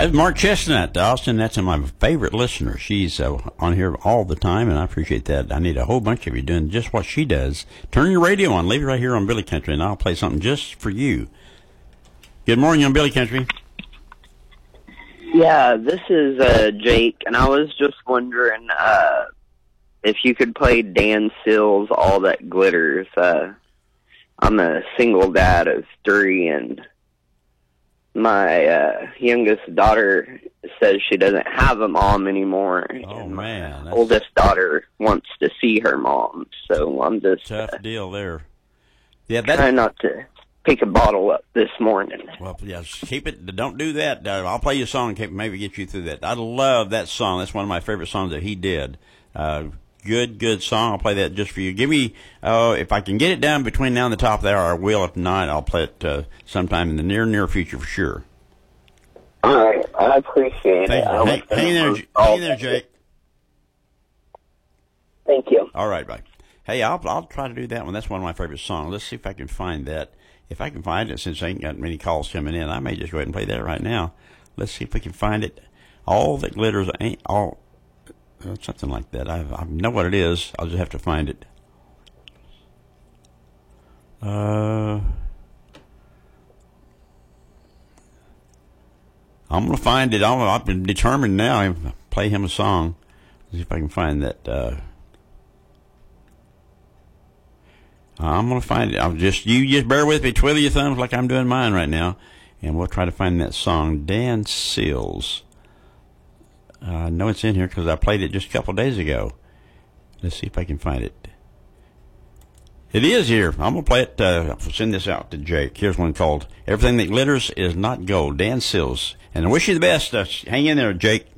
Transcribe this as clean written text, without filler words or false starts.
That's Mark Chestnut, Austin. That's my favorite listener. She's on here all the time, and I appreciate that. I need a whole bunch of you doing just what she does. Turn your radio on. Leave it right here on Billy Country, and I'll play something just for you. Good morning on Billy Country. Yeah, this is Jake, and I was just wondering if you could play Dan Seals' All That Glitters. I'm a single dad of 3, and my youngest daughter says she doesn't have a mom anymore. Oh, and man. My oldest daughter wants to see her mom, so I'm just tough deal there. Yeah, trying not to pick a bottle up this morning. Well, yeah, keep it. Don't do that. I'll play you a song and maybe get you through that. I love that song. That's one of my favorite songs that he did. Good song. I'll play that just for you. Give me, if I can get it done between now and the top of the hour, I will. If not, I'll play it sometime in the near future for sure. All right. I appreciate it. Hang in there, Jake. Thank you. All right, bye. Hey, I'll try to do that one. That's one of my favorite songs. Let's see if I can find that. If I can find it, since I ain't got many calls coming in, I may just go ahead and play that right now. Let's see if we can find it. All That Glitters ain't all. Something like that. I know what it is. I'll just have to find it. I'm going to find it. I've been determined now. I play him a song. See if I can find that. I'm going to find it. You just bear with me. Twiddle your thumbs like I'm doing mine right now. And we'll try to find that song. Dan Seals. I know it's in here because I played it just a couple of days ago. Let's see if I can find it. It is here. I'm going to play it. I'll send this out to Jake. Here's one called Everything That Glitters Is Not Gold. Dan Seals. And I wish you the best. Hang in there, Jake.